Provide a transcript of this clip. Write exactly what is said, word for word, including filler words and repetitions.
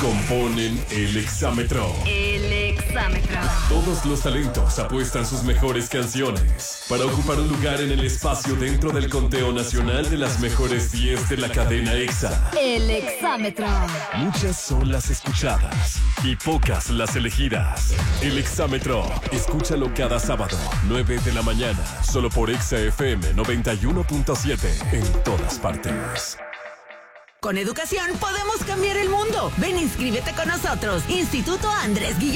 componen el Exámetro. El Exámetro. Todos los talentos apuestan sus mejores canciones para ocupar un lugar en el espacio dentro del conteo nacional de las mejores diez de la cadena Exa. El Exámetro. Muchas son las escuchadas y pocas las elegidas. El Exámetro. Escúchalo cada sábado, nueve de la mañana, solo por Exa F M noventa y uno punto siete en todas partes. Con educación podemos cambiar el mundo. Ven, inscríbete con nosotros. Instituto Andrés Guillermo.